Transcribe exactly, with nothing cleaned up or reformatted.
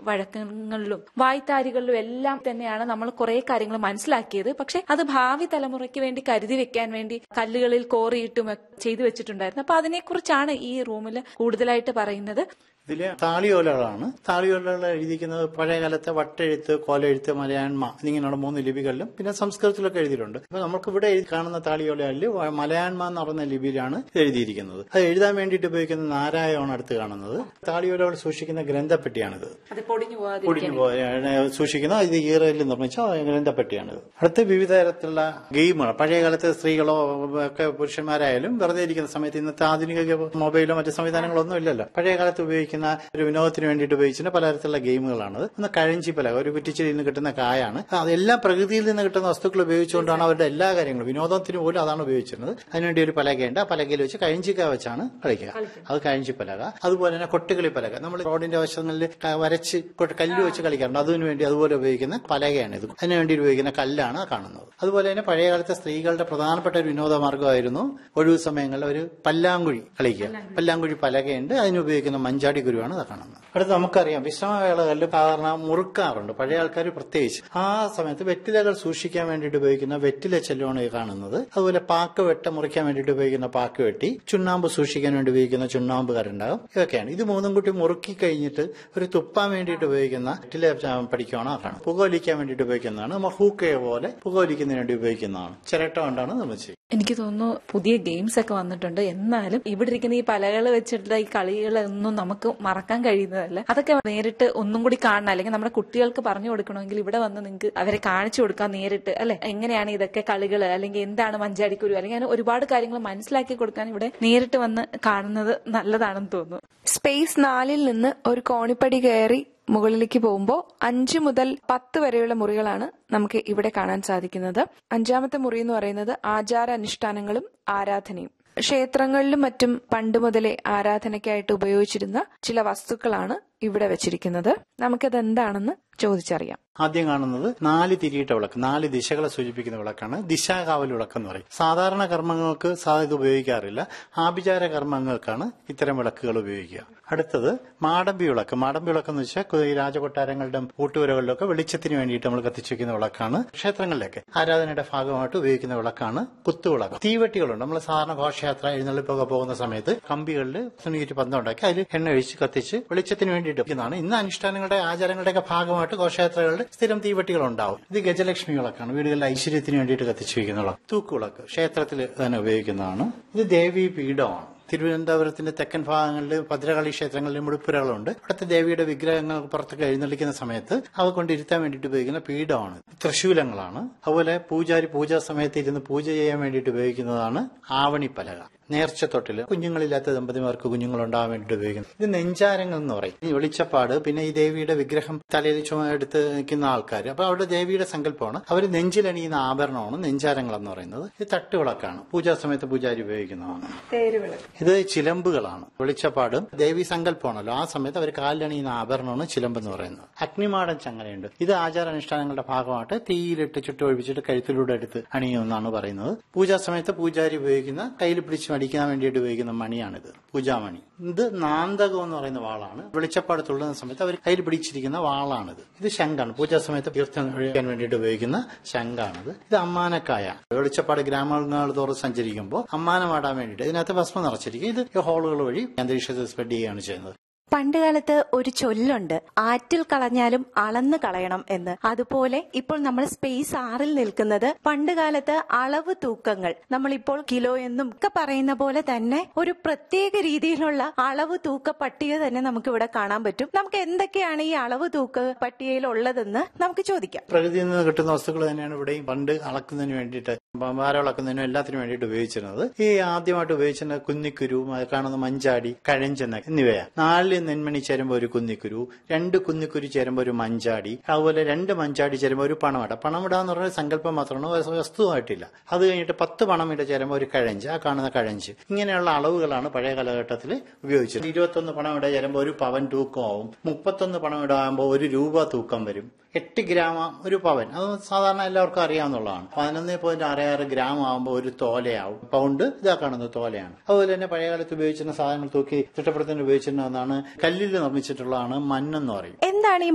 വഴക്കങ്ങളിലും വായ്ത്താരികളിലും എല്ലാം തന്നെയാണ് നമ്മൾ കുറെ കാര്യങ്ങൾ മനസ്സിലാക്കിയത്. പക്ഷെ അത് ഭാവി തലമുറയ്ക്ക് വേണ്ടി കരുതി വെക്കാൻ വേണ്ടി കല്ലുകളിൽ കോറിയിട്ടും ചെയ്തു വെച്ചിട്ടുണ്ടായിരുന്നു. അപ്പൊ അതിനെക്കുറിച്ചാണ് ഈ റൂമിൽ കൂടുതലായിട്ട് പറയുന്നത്. ഇതില് താളിയോലകളാണ്. താളിയോലകൾ എഴുതിയിരിക്കുന്നത് പഴയകാലത്തെ വട്ടെഴുത്ത്, കോലെഴുത്ത്, മലയാൻമ എന്നിങ്ങനെയുള്ള മൂന്ന് ലിപികളിലും പിന്നെ സംസ്കൃതത്തിലൊക്കെ എഴുതിയിട്ടുണ്ട്. അപ്പൊ നമുക്ക് ഇവിടെ കാണുന്ന താളിയോലകളിൽ മലയാൻമ എന്ന് പറയുന്ന ലിപിയിലാണ് എഴുതിയിരിക്കുന്നത്. അത് എഴുതാൻ വേണ്ടിയിട്ട് ഉപയോഗിക്കുന്ന നാരായണമാണ് അടുത്ത് കാണുന്നത്. താളിയോലകൾ സൂക്ഷിക്കുന്ന ഗ്രന്ഥപ്പെട്ടിയാണിത്. പൊടിഞ്ഞു പോയ സൂക്ഷിക്കുന്ന ഇത് ഈറയിൽ നിർമ്മിച്ച ഗ്രന്ഥപ്പെട്ടിയാണിത്. അടുത്ത് വിവിധ തരത്തിലുള്ള ഗെയിമുകൾ, പഴയകാലത്തെ സ്ത്രീകളോ ഒക്കെ പുരുഷന്മാരായാലും വെറുതെ ഇരിക്കുന്ന സമയത്ത്, ഇന്നത്തെ ആധുനിക മൊബൈലോ മറ്റു സംവിധാനങ്ങളോ ഒന്നും ഇല്ലല്ലോ, പഴയകാലത്ത് ഉപയോഗിക്കുന്ന ഒരു വിനോദത്തിന് വേണ്ടിയിട്ട് ഉപയോഗിച്ചിട്ട് പലതരത്തിലുള്ള ഗെയിമുകളാണത്. ഒന്ന് കഴഞ്ചിപ്പലക, ഒരു കുറ്റിച്ചിൽ നിന്ന് കിട്ടുന്ന കായാണ്. അതെല്ലാം പ്രകൃതിയിൽ നിന്ന് കിട്ടുന്ന വസ്തുക്കൾ ഉപയോഗിച്ചുകൊണ്ടാണ് അവരുടെ എല്ലാ കാര്യങ്ങളും, വിനോദത്തിന് പോലും അതാണ് ഉപയോഗിച്ചിരുന്നത്. അതിനുവേണ്ടി ഒരു പലകയുണ്ട്. ആ പലകയിൽ വെച്ച് കഴഞ്ചിക്ക വെച്ചാണ് കളിക്കുക. അത് കഴഞ്ചിപ്പലക. അതുപോലെ തന്നെ കൊട്ടുകളി പലക, നമ്മൾ റോഡിന്റെ വശങ്ങളിൽ വരച്ച് കല്ല് വെച്ച് കളിക്കാറുണ്ട്. അതിനുവേണ്ടി അതുപോലെ ഉപയോഗിക്കുന്ന പലകയാണ് ഇത്. അതിനുവേണ്ടി ഉപയോഗിക്കുന്ന കല്ലാണ് കാണുന്നത്. അതുപോലെ തന്നെ പഴയകാലത്തെ സ്ത്രീകളുടെ പ്രധാനപ്പെട്ട ഒരു വിനോദമാർഗമായിരുന്നു ഒഴിവു സമയങ്ങളിൽ ഒരു പല്ലാങ്കുഴി കളിക്കുക. പല്ലാങ്കുഴി പലകയുണ്ട്. അതിനുപയോഗിക്കുന്ന മഞ്ചാടി ഗുരുവാണ് കാണുന്നത്. അടുത്ത് നമുക്കറിയാം, വിശ്രമവേളകളിൽ സാധാരണ മുറുക്കാറുണ്ട് പഴയ ആൾക്കാർ പ്രത്യേകിച്ച്. ആ സമയത്ത് വെറ്റിലകൾ സൂക്ഷിക്കാൻ വേണ്ടിയിട്ട് ഉപയോഗിക്കുന്ന വെറ്റില ചെല്ലുമാണ് കാണുന്നത്. അതുപോലെ പാക്ക് വെട്ട മുറിക്കാൻ വേണ്ടിയിട്ട് ഉപയോഗിക്കുന്ന പാക്ക് വെട്ടി, ചുണ്ണാമ്പ് സൂക്ഷിക്കാൻ വേണ്ടി ഉപയോഗിക്കുന്ന ചുണ്ണാമ്പുകാരുണ്ടാകും. ഇതൊക്കെയാണ്. ഇത് മൂന്നും കൂട്ടി മുറുക്കി കഴിഞ്ഞിട്ട് ഒരു തുപ്പാൻ വേണ്ടിയിട്ട് ഉപയോഗിക്കുന്ന വെറ്റില പഠിക്കുകയാണ് കാണുന്നത്. പുകവലിക്കാൻ വേണ്ടിയിട്ട് ഉപയോഗിക്കുന്നതാണ്. ഹൂക്കയെ പോലെ പുകവലിക്കുന്നതിന് വേണ്ടി ഉപയോഗിക്കുന്നതാണ്. ചിരട്ട കൊണ്ടാണ് നിർമ്മിച്ചത്. എനിക്ക് തോന്നുന്നു പുതിയ ഗെയിംസ് ഒക്കെ വന്നിട്ടുണ്ട്. എന്നാലും ഇവിടെ ഇരിക്കുന്ന ഈ പലകൾ വെച്ചിട്ടുള്ള ഈ കളികളൊന്നും നമുക്ക് മറക്കാൻ കഴിയുന്നതല്ല. അതൊക്കെ നേരിട്ട് ഒന്നും കൂടി കാണണം. അല്ലെങ്കിൽ നമ്മുടെ കുട്ടികൾക്ക് പറഞ്ഞു കൊടുക്കണമെങ്കിൽ ഇവിടെ വന്ന് നിങ്ങൾക്ക് അവരെ കാണിച്ചു കൊടുക്കാൻ നേരിട്ട്, അല്ലെ, എങ്ങനെയാണ് ഇതൊക്കെ കളികൾ, അല്ലെങ്കിൽ എന്താണ് മഞ്ചാടിക്കുരു, അല്ലെങ്കിൽ അങ്ങനെ ഒരുപാട് കാര്യങ്ങൾ മനസ്സിലാക്കി കൊടുക്കാൻ ഇവിടെ നേരിട്ട് വന്ന് കാണുന്നത് നല്ലതാണെന്ന് തോന്നുന്നു. സ്പേസ് നാലിൽ നിന്ന് ഒരു കോണിപ്പടി കയറി മുകളിലേക്ക് പോകുമ്പോൾ അഞ്ച് മുതൽ പത്ത് വരെയുള്ള മുറികളാണ് നമുക്ക് ഇവിടെ കാണാൻ സാധിക്കുന്നത്. അഞ്ചാമത്തെ മുറി എന്ന് പറയുന്നത് ആചാര അനുഷ്ഠാനങ്ങളും ആരാധനയും. ക്ഷേത്രങ്ങളിലും മറ്റും പണ്ട് മുതലേ ആരാധനയ്ക്കായിട്ട് ഉപയോഗിച്ചിരുന്ന ചില വസ്തുക്കളാണ് ഇവിടെ വെച്ചിരിക്കുന്നത്. നമുക്കത് എന്താണെന്ന് ചോദിച്ചറിയാം. ആദ്യം കാണുന്നത് നാല് തിരിയിട്ട വിളക്ക്, നാല് ദിശകളെ സൂചിപ്പിക്കുന്ന വിളക്കാണ്. ദിശാകാവൽ വിളക്ക് എന്ന് പറയും. സാധാരണ കർമ്മങ്ങൾക്ക് സാധ്യത ഉപയോഗിക്കാറില്ല. ആഭിചാര കർമ്മങ്ങൾക്കാണ് ഇത്തരം വിളക്കുകൾ ഉപയോഗിക്കുക. അടുത്തത് മാടമ്പി വിളക്ക്. മാടമ്പി വിളക്ക് എന്ന് വെച്ചാൽ ഈ രാജകൊട്ടാരങ്ങളുടെ ഊട്ടുവരകളിലൊക്കെ വെളിച്ചത്തിന് വേണ്ടിയിട്ട് നമ്മൾ കത്തിച്ചു വെക്കുന്ന വിളക്കാണ്. ക്ഷേത്രങ്ങളിലൊക്കെ ആരാധനയുടെ ഭാഗമായിട്ട് ഉപയോഗിക്കുന്ന വിളക്കാണ് കുത്തുവിളക്ക്. തീവെട്ടികളുണ്ട്. നമ്മൾ സാധാരണ ഘോഷയാത്ര എഴുന്നള്ളിപ്പൊക്കെ പോകുന്ന സമയത്ത് കമ്പികളിൽ തുണിയിട്ട് പന്തം ഉണ്ടാക്കി അതിൽ എണ്ണ ഒഴിച്ച് കത്തിച്ച് വെളിച്ചത്തിന് വേണ്ടിയിട്ട് ഇരിക്കുന്നതാണ്. ഇന്ന് അനുഷ്ഠാനങ്ങളുടെ ആചാരങ്ങളുടെയൊക്കെ ഭാഗമായിട്ട് ഘോഷയാത്രകളുടെ സ്ഥിരം തീവെട്ടികൾ ഉണ്ടാവും. ഇത് ഗജലക്ഷ്മി വിളക്കാണ്. വീടുകളിലെ ഐശ്വര്യത്തിന് വേണ്ടിയിട്ട് കത്തിച്ചു വയ്ക്കുന്ന വിളക്ക്. തൂക്കുവിളക്ക് ക്ഷേത്രത്തിൽ തന്നെ ഉപയോഗിക്കുന്നതാണ്. ഇത് ദേവീ പീഠമാണ്. തിരുവനന്തപുരത്തിന്റെ തെക്കൻ ഭാഗങ്ങളിൽ ഭദ്രകാളി ക്ഷേത്രങ്ങളിൽ മുടിപ്പുരകളുണ്ട്. അവിടുത്തെ ദേവിയുടെ വിഗ്രഹങ്ങൾ പുറത്തൊക്കെ എഴുന്നള്ളിക്കുന്ന സമയത്ത് അവ കൊണ്ടിരുത്താൻ വേണ്ടിയിട്ട് ഉപയോഗിക്കുന്ന പീഠമാണ്. തൃശൂലങ്ങളാണ്. അതുപോലെ പൂജാരി പൂജാ സമയത്ത് ഇരുന്ന് പൂജ ചെയ്യാൻ വേണ്ടിയിട്ട് ഉപയോഗിക്കുന്നതാണ് ആവണിപ്പലക. നേർച്ചത്തൊട്ടില് കുഞ്ഞുങ്ങളില്ലാത്ത ദമ്പതിമാർക്ക് കുഞ്ഞുങ്ങളുണ്ടാകാൻ വേണ്ടിയിട്ട് ഉപയോഗിക്കുന്നത്. ഇത് നെഞ്ചാരങ്ങൾ എന്ന് പറയും. ഈ വെളിച്ചപ്പാട്, പിന്നെ ഈ ദേവിയുടെ വിഗ്രഹം തലയിൽ ചുമ എടുത്ത് നിൽക്കുന്ന ആൾക്കാർ, അപ്പൊ അവിടെ ദേവിയുടെ സങ്കല്പമാണ്. അവർ നെഞ്ചിലണിയുന്ന ആഭരണമാണ് നെഞ്ചാരങ്ങൾ എന്ന് പറയുന്നത്. ഇത് തട്ടുവിളക്കാണ്. പൂജാ സമയത്ത് പൂജാരി ഉപയോഗിക്കുന്നതാണ്. ഇത് ചിലമ്പുകളാണ്. വെളിച്ചപ്പാടും ദേവി സങ്കല്പമാണല്ലോ, ആ സമയത്ത് അവർ കാലിലണിയുന്ന ആഭരണമാണ് ചിലമ്പ് എന്ന് പറയുന്നത്. അഗ്നിമാടൻ ചങ്ങലയുണ്ട്. ഇത് ആചാരാനുഷ്ഠാനങ്ങളുടെ ഭാഗമായിട്ട് തീയിലിട്ട് ചുട്ടൊഴിപ്പിച്ചിട്ട് കഴുത്തിലൂടെ എടുത്ത് അണിയുമെന്നാണ് പറയുന്നത്. പൂജാ സമയത്ത് പൂജാരി ഉപയോഗിക്കുന്ന കയ്യിൽ പിടിച്ച് അടിക്കാൻ വേണ്ടിയിട്ട് ഉപയോഗിക്കുന്ന മണിയാണിത്, പൂജാമണി. ഇത് നാന്തകം എന്ന് പറയുന്ന വാളാണ്. വെളിച്ചപ്പാട് തുള്ളുന്ന സമയത്ത് അവർ കയ്യിൽ പിടിച്ചിരിക്കുന്ന വാളാണിത്. ഇത് ശംഖാണ്. പൂജാ സമയത്ത് തീർത്ഥം ഒഴിക്കാൻ വേണ്ടിയിട്ട് ഉപയോഗിക്കുന്ന ശംഖാണിത്. ഇത് അമ്മാനക്കായ. വെളിച്ചപ്പാട് ഗ്രാമങ്ങൾ തോറും സഞ്ചരിക്കുമ്പോൾ അമ്മാനമാടാൻ വേണ്ടിയിട്ട് ഇതിനകത്ത് ഭസ്മം നിറച്ചിരിക്കും. ഇത് ഹോളുകൾ വഴി അന്തരീക്ഷത്തിൽ സ്പ്രെഡ് ചെയ്യുകയാണ് ചെയ്യുന്നത്. പണ്ടുകാലത്ത് ഒരു ചൊല്ലുണ്ട്, ആറ്റിൽ കളഞ്ഞാലും അളന്ന് കളയണം എന്ന്. അതുപോലെ ഇപ്പോൾ നമ്മൾ സ്പേസ് ആറിൽ നിൽക്കുന്നത് പണ്ടുകാലത്ത് അളവ് തൂക്കങ്ങൾ, നമ്മളിപ്പോൾ കിലോ എന്നും ഒക്കെ പറയുന്ന പോലെ തന്നെ ഒരു പ്രത്യേക രീതിയിലുള്ള അളവ് തൂക്ക പട്ടിക തന്നെ നമുക്ക് ഇവിടെ കാണാൻ പറ്റും. നമുക്ക് എന്തൊക്കെയാണ് ഈ അളവ് തൂക്ക പട്ടികയിൽ ഉള്ളതെന്ന് നമുക്ക് ചോദിക്കാം. പ്രകൃതിയിൽ നിന്ന് കിട്ടുന്ന വസ്തുക്കൾ തന്നെയാണ് ഇവിടെയും പണ്ട് അളക്കുന്നതിന് വേണ്ടിയിട്ട്, ഭാരം അളക്കുന്നതിനും എല്ലാത്തിനും വേണ്ടിയിട്ട് ഉപയോഗിച്ചിരുന്നത്. ഈ ആദ്യമായിട്ട് ഉപയോഗിച്ചിരുന്ന കുന്നിക്കുരു, കാണുന്ന മഞ്ചാടി, കഴഞ്ചെന്ന എന്നിവയാണ്. നാല് നെന്മണി ചേരുമ്പോൾ ഒരു കുന്നിക്കുരു, രണ്ട് കുന്നിക്കുരു ചേരുമ്പോൾ ഒരു മഞ്ചാടി, അതുപോലെ രണ്ട് മഞ്ചാടി ചേരുമ്പോൾ ഒരു പണമിട. പണമിട എന്ന് പറഞ്ഞ സങ്കല്പം മാത്രമാണ്, വസ്തുവായിട്ടില്ല. അത് കഴിഞ്ഞിട്ട് പത്ത് പണമിട ചേരുമ്പോൾ ഒരു കഴഞ്ച്, ആ കാണുന്ന കഴഞ്ച്. ഇങ്ങനെയുള്ള അളവുകളാണ് പഴയ കാലഘട്ടത്തിൽ ഉപയോഗിച്ചത്. ഇരുപത്തൊന്ന് പണമിട ചേരുമ്പോൾ ഒരു പവൻ തൂക്കമാവും. മുപ്പത്തൊന്ന് പണമിട ആകുമ്പോൾ ഒരു രൂപ തൂക്കം വരും. എട്ട് ഗ്രാം ഒരു പവൻ, അത് സാധാരണ എല്ലാവർക്കും അറിയാവുന്നതാണ്. പതിനൊന്ന് പോയിന്റ് ആറ് ആറ് ഗ്രാം ആകുമ്പോൾ ഒരു തോലയാവും. പൗണ്ട് ഇതാ കാണുന്നത് തോലയാണ്. അതുപോലെ തന്നെ പഴയകാലത്ത് ഉപയോഗിച്ചിരുന്ന സാധനങ്ങൾ തൂക്കി തിട്ടപ്പെടുത്താൻ ഉപയോഗിച്ചിരുന്ന ഒന്നാണ് കല്ലിൽ നിർമ്മിച്ചിട്ടുള്ളതാണ് മണ്ണെന്ന് പറയും. എന്താണ് ഈ